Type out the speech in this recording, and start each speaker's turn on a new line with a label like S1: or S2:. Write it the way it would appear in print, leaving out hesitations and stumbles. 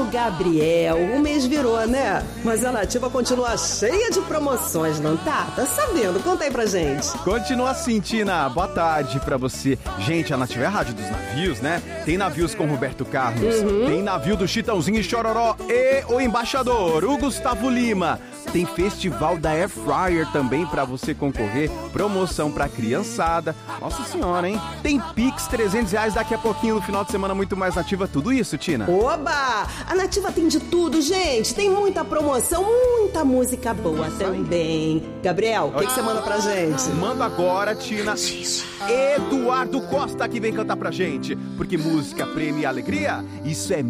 S1: Gabriel, o mês virou, né? Mas a Nativa continua cheia de promoções, não tá? Tá sabendo? Conta aí pra gente.
S2: Continua assim, Tina. Boa tarde pra você. Gente, a Nativa é a rádio dos navios, né? Tem navios com Roberto Carlos, tem navio do Chitãozinho e Chororó e o embaixador, o Gustavo Lima. Tem festival da Air Fryer também pra você concorrer, promoção pra criançada. Nossa senhora, hein? Tem Pix R$300 daqui a pouquinho no final de semana, muito mais Nativa. Tudo isso, Tina?
S1: Oba! A Nativa tem de tudo, gente. Tem muita promoção, muita música boa também. Gabriel, o que você manda pra gente?
S2: Manda agora, Tina. Eduardo Costa que vem cantar pra gente. Porque música, prêmio e alegria, isso é